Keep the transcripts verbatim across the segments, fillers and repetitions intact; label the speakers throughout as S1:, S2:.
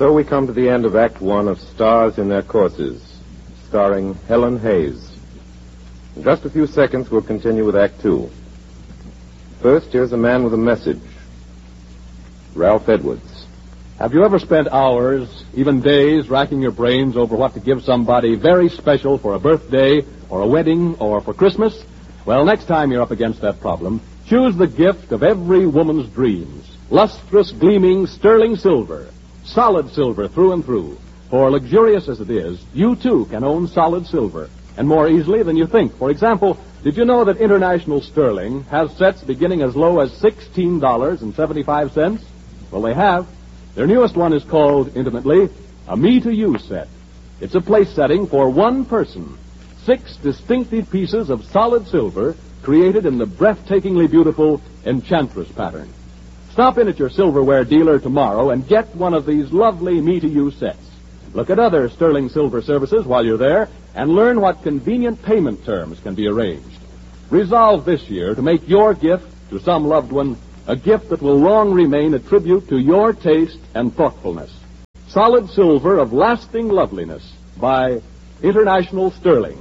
S1: so we come to the end of Act One of Stars in Their Courses, starring Helen Hayes. In just a few seconds, we'll continue with Act Two. First, here's a man with a message. Ralph Edwards.
S2: Have you ever spent hours, even days, racking your brains over what to give somebody very special for a birthday or a wedding or for Christmas? Well, next time you're up against that problem, choose the gift of every woman's dreams. Lustrous, gleaming, sterling silver. Solid silver through and through. For luxurious as it is, you too can own solid silver. And more easily than you think. For example, did you know that International Sterling has sets beginning as low as sixteen dollars and seventy-five cents? Well, they have. Their newest one is called, intimately, a Me to You set. It's a place setting for one person. Six distinctive pieces of solid silver created in the breathtakingly beautiful Enchantress pattern. Stop in at your silverware dealer tomorrow and get one of these lovely Me to You sets. Look at other sterling silver services while you're there and learn what convenient payment terms can be arranged. Resolve this year to make your gift to some loved one a gift that will long remain a tribute to your taste and thoughtfulness. Solid silver of lasting loveliness by International Sterling.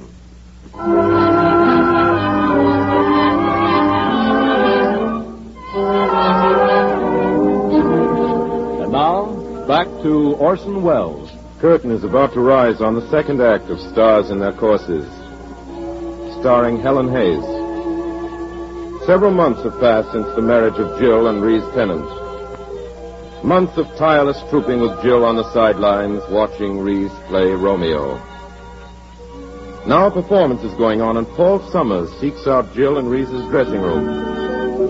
S2: And now, back to Orson Welles.
S1: Curtain is about to rise on the second act of Stars in Their Courses, starring Helen Hayes. Several months have passed since the marriage of Jill and Reese Tennant. Months of tireless trooping with Jill on the sidelines, watching Reese play Romeo. Now a performance is going on, and Paul Summers seeks out Jill in Reese's dressing room.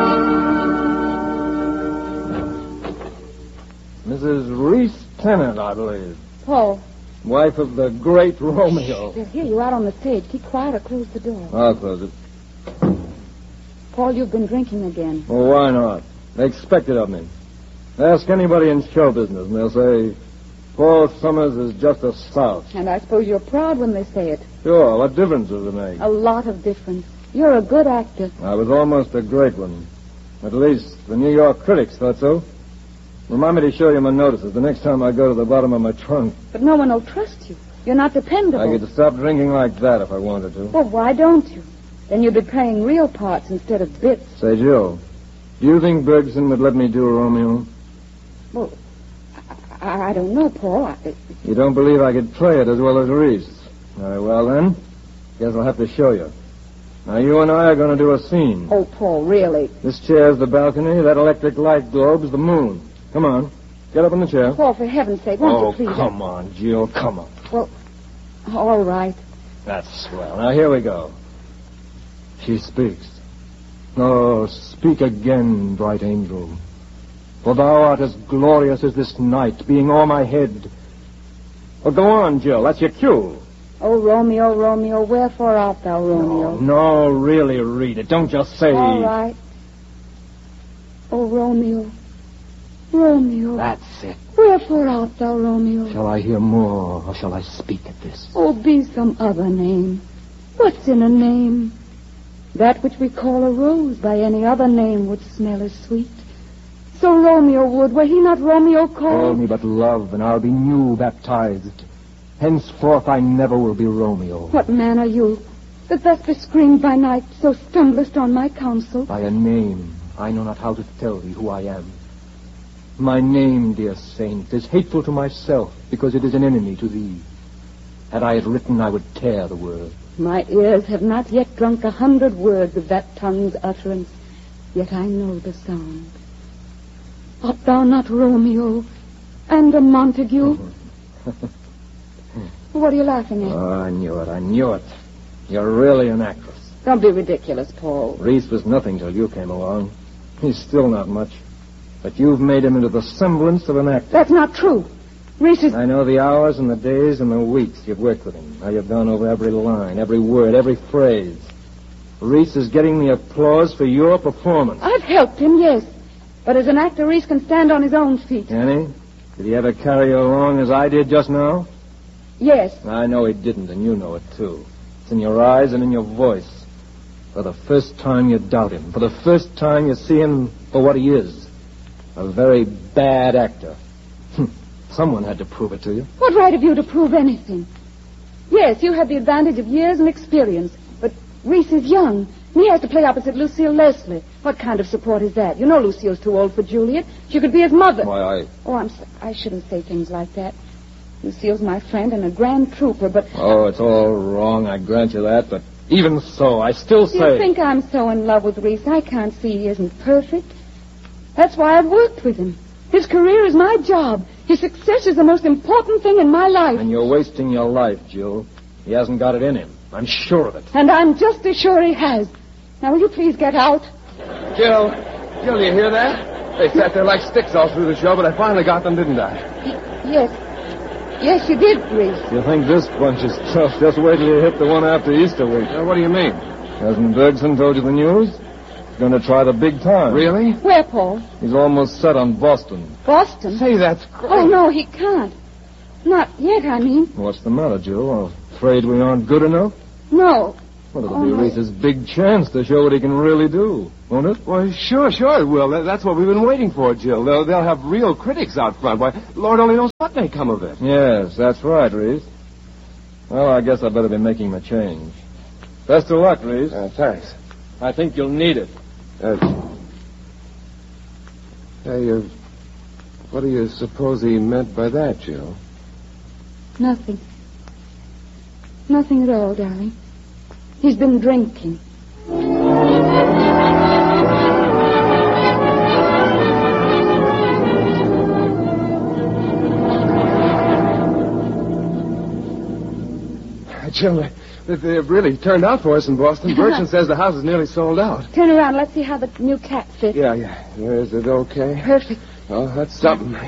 S3: Missus Reese Tennant, I believe.
S4: Paul.
S3: Wife of the great Romeo.
S4: They're here. You're out on the stage. Keep quiet or close the door.
S3: I'll close it.
S4: Paul, you've been drinking again.
S3: Well, why not? They expect it of me. Ask anybody in show business, and they'll say, Paul Summers is just a slouch.
S4: And I suppose you're proud when they say it.
S3: Sure, what difference does it make?
S4: A lot of difference. You're a good actor.
S3: I was almost a great one. At least the New York critics thought so. Remind me to show you my notices the next time I go to the bottom of my trunk.
S4: But no one will trust you. You're not dependable.
S3: I could stop drinking like that if I wanted to.
S4: Well, why don't you? Then you'd be playing real parts instead of bits.
S3: Say, Jill, do you think Bergson would let me do Romeo?
S4: Well, I, I don't know, Paul. I...
S3: You don't believe I could play it as well as Reese? Very well, then. Guess I'll have to show you. Now, you and I are going to do a scene.
S4: Oh, Paul, really?
S3: This chair's the balcony. That electric light globe's the moon. Come on. Get up in the chair.
S4: Paul, for heaven's sake, won't
S3: oh,
S4: you please?
S3: Oh, come on, Jill. Come on.
S4: Well, all right.
S3: That's swell. Now, here we go. She speaks. Oh, speak again, bright angel. For thou art as glorious as this night, being o'er my head. Well, go on, Jill. That's your cue.
S4: Oh, Romeo, Romeo, wherefore art thou, Romeo?
S3: No, no, really read it. Don't just say...
S4: All right. Oh, Romeo, Romeo.
S3: That's it.
S4: Wherefore art thou, Romeo?
S3: Shall I hear more, or shall I speak at this?
S4: Oh, be some other name. What's in a name? That which we call a rose by any other name would smell as sweet. So Romeo would, were he not Romeo called?
S3: Call me but love, and I'll be new baptized. Henceforth I never will be Romeo.
S4: What man are you, that thus bescreamed by night, so stumblest on my counsel?
S3: By a name, I know not how to tell thee who I am. My name, dear saint, is hateful to myself, because it is an enemy to thee. Had I it written, I would tear the word.
S4: My ears have not yet drunk a hundred words of that tongue's utterance, yet I know the sound. Art thou not Romeo and a Montague? What are you laughing at?
S3: Oh, I knew it, I knew it. You're really an actress.
S4: Don't be ridiculous, Paul.
S3: Reese was nothing till you came along. He's still not much. But you've made him into the semblance of an actor.
S4: That's not true. Reese is...
S3: I know the hours and the days and the weeks you've worked with him. How you've gone over every line, every word, every phrase. Reese is getting the applause for your performance.
S4: I've helped him, yes. But as an actor, Reese can stand on his own feet.
S3: Can he? Did he ever carry you along as I did just now?
S4: Yes.
S3: I know he didn't, and you know it, too. It's in your eyes and in your voice. For the first time you doubt him. For the first time you see him for what he is. A very bad actor. Someone had to prove it to you.
S4: What right have you to prove anything? Yes, you have the advantage of years and experience, but Reese is young, and he has to play opposite Lucille Leslie. What kind of support is that? You know Lucille's too old for Juliet. She could be his mother.
S3: Why, I...
S4: Oh, I'm so... I shouldn't say things like that. Lucille's my friend and a grand trooper, but...
S3: Oh, it's all wrong, I grant you that, but even so, I still
S4: Do
S3: say...
S4: you think I'm so in love with Reese? I can't see he isn't perfect. That's why I've worked with him. His career is my job. His success is the most important thing in my life.
S3: And you're wasting your life, Jill. He hasn't got it in him. I'm sure of it.
S4: And I'm just as sure he has. Now, will you please get out?
S1: Jill, Jill, you hear that? They sat there like sticks all through the show, but I finally got them, didn't I?
S4: Y- yes. Yes, you did, Reese.
S3: You think this bunch is tough? Just wait till you hit the one after Easter week.
S1: Uh, what do you mean?
S3: Hasn't Bergson told you the news? He's going to try the big time.
S1: Really?
S4: Where, Paul?
S3: He's almost set on Boston.
S4: Boston?
S1: Say, that's great.
S4: Oh, no, he can't. Not yet, I mean.
S3: What's the matter, Jill? Afraid we aren't good enough?
S4: No.
S3: Well, it'll
S4: Oh,
S3: be
S4: no.
S3: Reese's big chance to show what he can really do, won't it?
S1: Well, sure, sure it will. That- That's what we've been waiting for, Jill. They'll, they'll have real critics out front. Why, Lord only knows what may come of it.
S3: Yes, that's right, Reese. Well, I guess I better be making my change. Best of luck, Reese.
S1: Uh, thanks.
S3: I think you'll need it.
S1: Uh, hey, uh, what do you suppose he meant by that, Jill?
S4: Nothing. Nothing at all, darling. He's been drinking.
S1: Jill, they- they've really turned out for us in Boston. Bergson says the house is nearly sold out.
S4: Turn around. Let's see how the new cat fits.
S1: Yeah, yeah. Is it okay?
S4: Perfect.
S1: Oh, that's something.